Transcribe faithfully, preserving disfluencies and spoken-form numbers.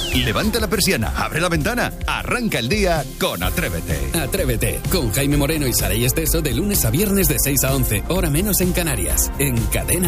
Levanta la persiana, abre la ventana, arranca el día con Atrévete. Atrévete, con Jaime Moreno y Saray Esteso de lunes a viernes de seis a once, hora menos en Canarias, en Cadena